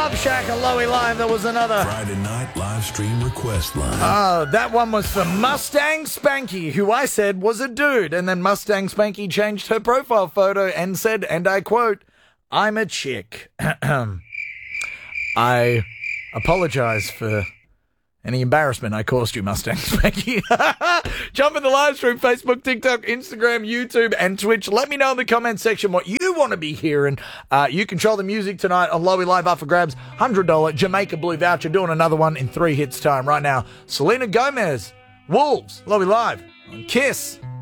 Love Shack and Loey Live. There was another. Friday night live stream request line. That one was for Mustang Spanky, who I said was a dude. And then Mustang Spanky changed her profile photo and said, and I quote, "I'm a chick." I apologize for any embarrassment I caused you, Mustang Spanky. Jump in the live stream, Facebook, TikTok, Instagram, YouTube, and Twitch. Let me know in the comment section what you want to be hearing. You control the music tonight on Loey Live up for grabs. $100 Jamaica Blue voucher. Doing another one in 3 hits time right now. Selena Gomez, Wolves, Loey Live on Kiss.